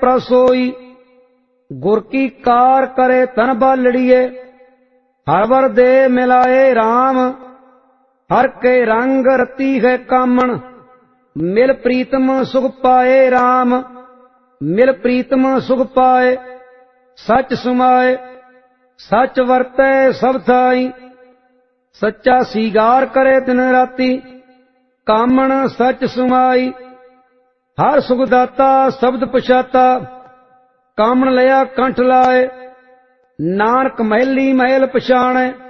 प्रसोई। गुर की कार करे तन बालड़िए, हर वर दे मिलाए राम। हर के रंग रती है कामण, मिल प्रीतम सुख पाए राम। मिल प्रीतम सुख पाए, सच सुमाए, सच वरतै सब थाई। सच्चा सीगार करे दिन राती, कामण सच सुमाई। हर सुखदाता शब्द पछाता, कामण लिया कंठ लाए। नानक महली महल पछाणै,